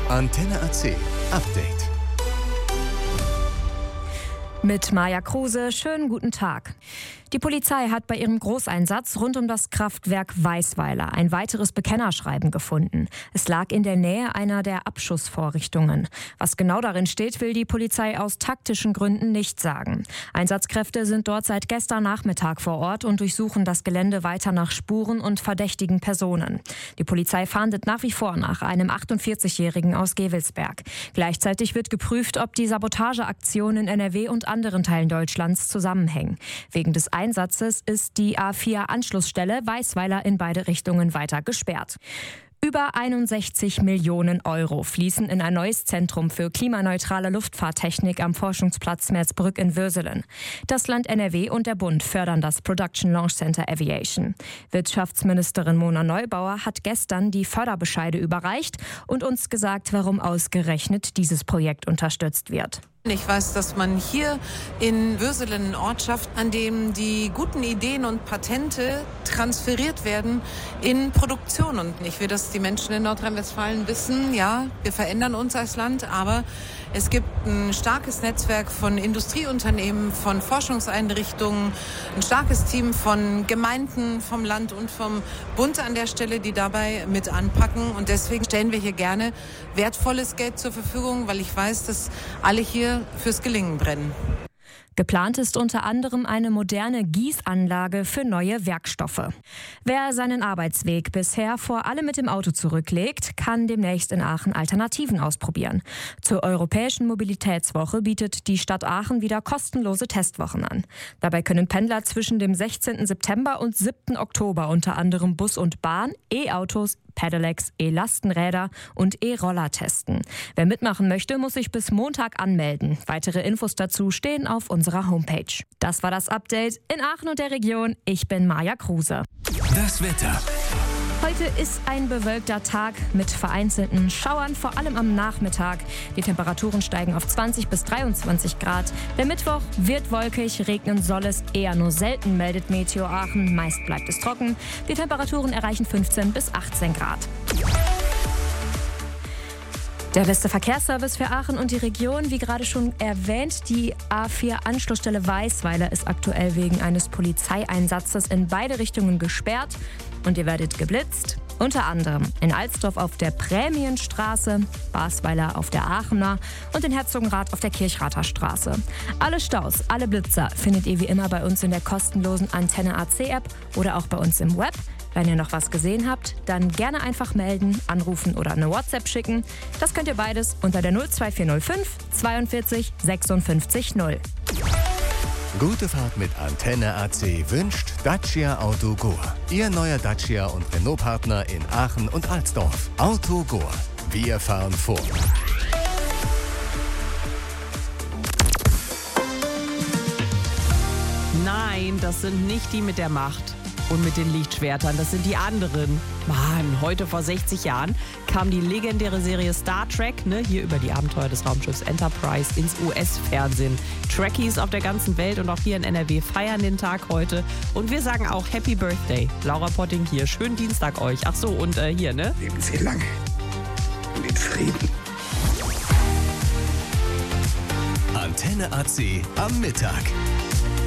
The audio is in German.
Antenne AC Update. Mit Maja Kruse, schönen guten Tag. Die Polizei hat bei ihrem Großeinsatz rund um das Kraftwerk Weisweiler ein weiteres Bekennerschreiben gefunden. Es lag in der Nähe einer der Abschussvorrichtungen. Was genau darin steht, will die Polizei aus taktischen Gründen nicht sagen. Einsatzkräfte sind dort seit gestern Nachmittag vor Ort und durchsuchen das Gelände weiter nach Spuren und verdächtigen Personen. Die Polizei fahndet nach wie vor nach einem 48-Jährigen aus Gevelsberg. Gleichzeitig wird geprüft, ob die Sabotageaktionen in NRW und anderen Teilen Deutschlands zusammenhängen. Wegen des Einsatzes ist die A4-Anschlussstelle Weisweiler in beide Richtungen weiter gesperrt. Über 61 Millionen Euro fließen in ein neues Zentrum für klimaneutrale Luftfahrttechnik am Forschungsplatz Merzbrück in Würselen. Das Land NRW und der Bund fördern das Production Launch Center Aviation. Wirtschaftsministerin Mona Neubauer hat gestern die Förderbescheide überreicht und uns gesagt, warum ausgerechnet dieses Projekt unterstützt wird. Ich weiß, dass man hier in Würselen einen Ort schafft, an dem die guten Ideen und Patente transferiert werden in Produktion. Und ich will, dass die Menschen in Nordrhein-Westfalen wissen, ja, wir verändern uns als Land, aber es gibt ein starkes Netzwerk von Industrieunternehmen, von Forschungseinrichtungen, ein starkes Team von Gemeinden, vom Land und vom Bund an der Stelle, die dabei mit anpacken. Und deswegen stellen wir hier gerne wertvolles Geld zur Verfügung, weil ich weiß, dass alle hier fürs Gelingen brennen. Geplant ist unter anderem eine moderne Gießanlage für neue Werkstoffe. Wer seinen Arbeitsweg bisher vor allem mit dem Auto zurücklegt, kann demnächst in Aachen Alternativen ausprobieren. Zur Europäischen Mobilitätswoche bietet die Stadt Aachen wieder kostenlose Testwochen an. Dabei können Pendler zwischen dem 16. September und 7. Oktober unter anderem Bus und Bahn, E-Autos, Pedelecs, E-Lastenräder und E-Roller testen. Wer mitmachen möchte, muss sich bis Montag anmelden. Weitere Infos dazu stehen auf unserer Homepage. Das war das Update in Aachen und der Region. Ich bin Maja Kruse. Das Wetter. Heute ist ein bewölkter Tag mit vereinzelten Schauern, vor allem am Nachmittag. Die Temperaturen steigen auf 20 bis 23 Grad. Der Mittwoch wird wolkig, regnen soll es eher nur selten, meldet Meteo Aachen. Meist bleibt es trocken. Die Temperaturen erreichen 15 bis 18 Grad. Der beste Verkehrsservice für Aachen und die Region, wie gerade schon erwähnt, die A4-Anschlussstelle Weisweiler ist aktuell wegen eines Polizeieinsatzes in beide Richtungen gesperrt und ihr werdet geblitzt. Unter anderem in Alsdorf auf der Prämienstraße, Basweiler auf der Aachener und in Herzogenrath auf der Kirchrather Straße. Alle Staus, alle Blitzer findet ihr wie immer bei uns in der kostenlosen Antenne AC App oder auch bei uns im Web. Wenn ihr noch was gesehen habt, dann gerne einfach melden, anrufen oder eine WhatsApp schicken. Das könnt ihr beides unter der 02405 42 56 0. Gute Fahrt mit Antenne AC wünscht Dacia Autogor. Ihr neuer Dacia und Renault-Partner in Aachen und Alsdorf. Autogor. Wir fahren vor. Nein, das sind nicht die mit der Macht und mit den Lichtschwertern, das sind die anderen. Mann, heute vor 60 Jahren kam die legendäre Serie Star Trek, hier über die Abenteuer des Raumschiffs Enterprise ins US-Fernsehen. Trekkies auf der ganzen Welt und auch hier in NRW feiern den Tag heute. Und wir sagen auch Happy Birthday. Laura Potting hier, schönen Dienstag euch. Ach so, und hier, Leben Sie lange und in Frieden. Antenne AC am Mittag.